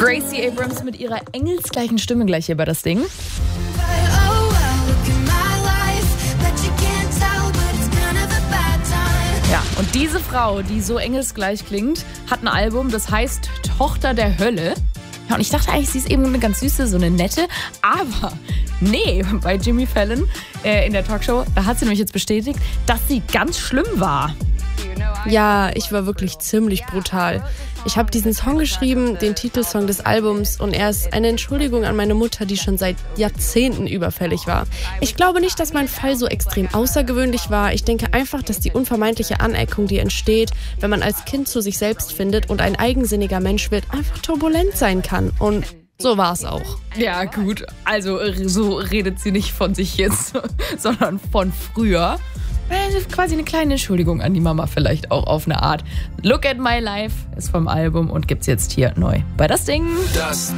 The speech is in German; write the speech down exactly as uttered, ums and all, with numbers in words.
Gracie Abrams mit ihrer engelsgleichen Stimme gleich hier bei das Ding. Ja, und diese Frau, die so engelsgleich klingt, hat ein Album, das heißt Tochter der Hölle. Ja, und ich dachte eigentlich, sie ist eben eine ganz süße, so eine nette. Aber nee, bei Jimmy Fallon äh, in der Talkshow, da hat sie nämlich jetzt bestätigt, dass sie ganz schlimm war. Ja, ich war wirklich ziemlich brutal. Ich habe diesen Song geschrieben, den Titelsong des Albums, und er ist eine Entschuldigung an meine Mutter, die schon seit Jahrzehnten überfällig war. Ich glaube nicht, dass mein Fall so extrem außergewöhnlich war. Ich denke einfach, dass die unvermeidliche Aneckung, die entsteht, wenn man als Kind zu sich selbst findet und ein eigensinniger Mensch wird, einfach turbulent sein kann. Und so war es auch. Ja, gut. Also so redet sie nicht von sich jetzt, sondern von früher. Quasi eine kleine Entschuldigung an die Mama vielleicht auch auf eine Art. Look at My Life ist vom Album und gibt's jetzt hier neu bei das Ding. Das